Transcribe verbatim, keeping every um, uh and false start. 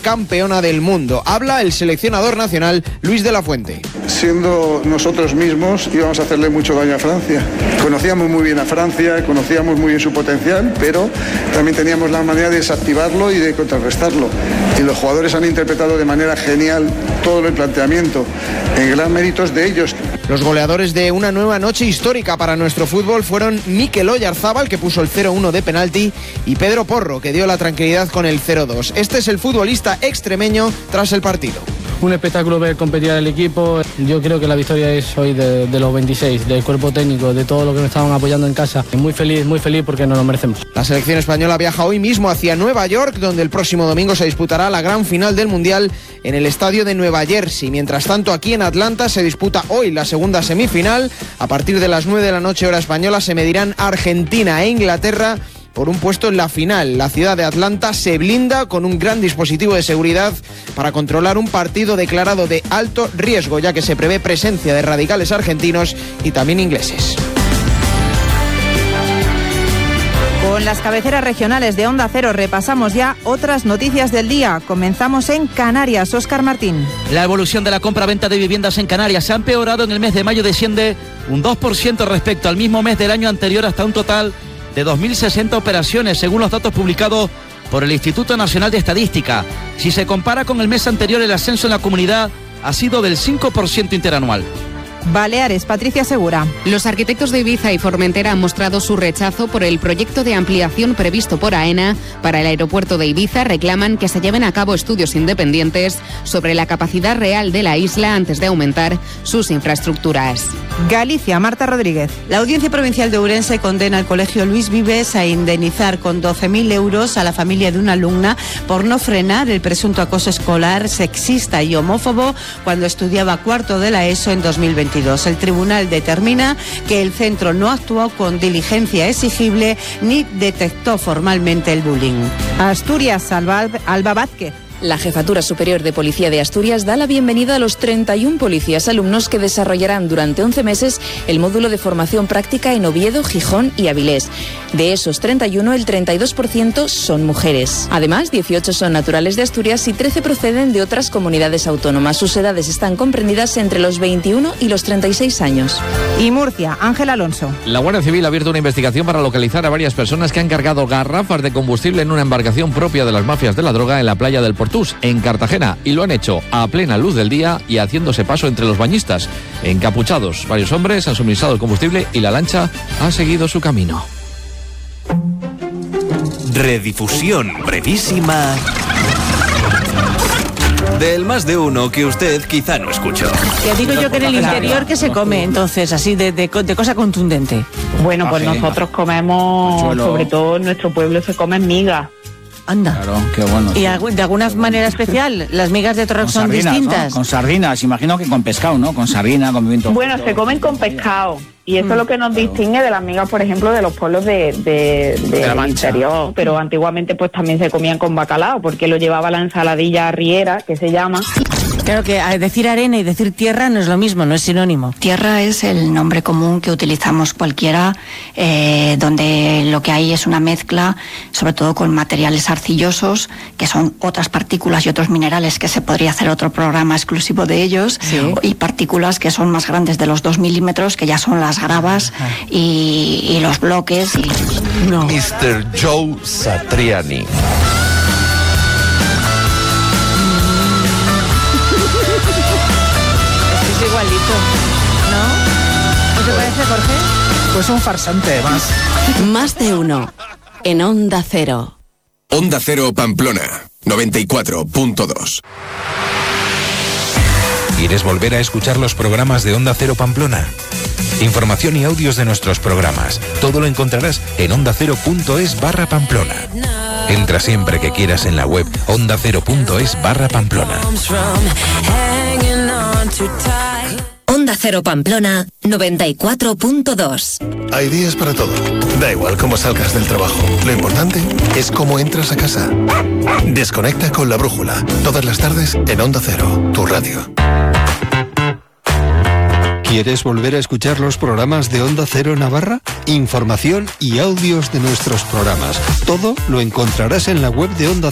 campeona del mundo. Habla el seleccionador nacional Luis de la Fuente. Siendo nosotros mismos íbamos a hacerle mucho daño a Francia. Conocíamos muy bien a Francia, conocíamos muy bien su potencial, pero también teníamos la manera de desactivarlo y de contrarrestarlo. Y los jugadores han interpretado de manera genial todo el planteamiento, en gran méritos de ellos. Los goleadores de una nueva noche histórica para nuestro fútbol fueron Mikel Oyarzábal, que puso el cero uno de penalti, y Pedro Porro, que dio la tranquilidad con el cero dos. Este es el futbolista extremeño tras el partido. Un espectáculo ver competir al equipo. Yo creo que la victoria es hoy de, de los veintiséis, del cuerpo técnico, de todo lo que me estaban apoyando en casa. Muy feliz, muy feliz porque nos lo merecemos. La selección española viaja hoy mismo hacia Nueva York, donde el próximo domingo se disputará la gran final del Mundial en el estadio de Nueva Jersey. Mientras tanto, aquí en Atlanta se disputa hoy la segunda semifinal. A partir de las nueve de la noche hora española se medirán Argentina e Inglaterra por un puesto en la final. La ciudad de Atlanta se blinda con un gran dispositivo de seguridad para controlar un partido declarado de alto riesgo, ya que se prevé presencia de radicales argentinos y también ingleses. Con las cabeceras regionales de Onda Cero repasamos ya otras noticias del día. Comenzamos en Canarias. Óscar Martín. La evolución de la compra-venta de viviendas en Canarias se ha empeorado. En el mes de mayo desciende un dos por ciento respecto al mismo mes del año anterior, hasta un total de dos mil sesenta operaciones, según los datos publicados por el Instituto Nacional de Estadística. Si se compara con el mes anterior, el ascenso en la comunidad ha sido del cinco por ciento interanual. Baleares, Patricia Segura. Los arquitectos de Ibiza y Formentera han mostrado su rechazo por el proyecto de ampliación previsto por AENA para el aeropuerto de Ibiza. Reclaman que se lleven a cabo estudios independientes sobre la capacidad real de la isla antes de aumentar sus infraestructuras. Galicia, Marta Rodríguez. La Audiencia Provincial de Ourense condena al Colegio Luis Vives a indemnizar con doce mil euros a la familia de una alumna por no frenar el presunto acoso escolar sexista y homófobo cuando estudiaba cuarto de la ESO en dos mil veintidós. El tribunal determina que el centro no actuó con diligencia exigible ni detectó formalmente el bullying. Asturias, Alba, Alba Vázquez. La Jefatura Superior de Policía de Asturias da la bienvenida a los treinta y uno policías alumnos que desarrollarán durante once meses el módulo de formación práctica en Oviedo, Gijón y Avilés. De esos treinta y uno, el treinta y dos por ciento son mujeres. Además, dieciocho son naturales de Asturias y trece proceden de otras comunidades autónomas. Sus edades están comprendidas entre los veintiuno y los treinta y seis años. Y Murcia, Ángel Alonso. La Guardia Civil ha abierto una investigación para localizar a varias personas que han cargado garrafas de combustible en una embarcación propia de las mafias de la droga en la playa del Portús, en Cartagena, y lo han hecho a plena luz del día y haciéndose paso entre los bañistas. Encapuchados, varios hombres han suministrado el combustible y la lancha ha seguido su camino. Redifusión brevísima del más de uno que usted quizá no escuchó. Ya digo yo que en el interior que se come, entonces, así de, de, de cosa contundente. Bueno, pues nosotros comemos, sobre todo en nuestro pueblo se comen migas. Anda. Claro, qué bueno. ¿Y de alguna manera especial? ¿Las migas de Torrejón son sardinas, distintas? ¿no? Con sardinas, imagino que con pescado, ¿no? Con sardina, con pimiento. Bueno, se comen con pescado. Y eso mm. es lo que nos distingue de las migas, por ejemplo, de los pueblos de, de, de, de del interior. Pero antiguamente pues también se comían con bacalao, porque lo llevaba la ensaladilla arriera, que se llama. Claro que decir arena y decir tierra no es lo mismo, no es sinónimo. Tierra es el nombre común que utilizamos cualquiera, eh, donde lo que hay es una mezcla, sobre todo con materiales arcillosos, que son otras partículas y otros minerales que se podría hacer otro programa exclusivo de ellos, sí. Y partículas que son más grandes de los dos milímetros, que ya son las gravas y, y los bloques. Y... No. mister Joe Satriani. Igualito, ¿no? ¿No te parece, Jorge? Pues un farsante, más. Más de uno, en Onda Cero. Onda Cero Pamplona, noventa y cuatro punto dos. ¿Quieres volver a escuchar los programas de Onda Cero Pamplona? Información y audios de nuestros programas. Todo lo encontrarás en ondacero.es barra Pamplona. Entra siempre que quieras en la web ondacero.es barra Pamplona. Onda Cero Pamplona, noventa y cuatro punto dos. Hay días para todo. Da igual cómo salgas del trabajo. Lo importante es cómo entras a casa. Desconecta con La Brújula. Todas las tardes en Onda Cero, tu radio. ¿Quieres volver a escuchar los programas de Onda Cero Navarra? Información y audios de nuestros programas. Todo lo encontrarás en la web de Onda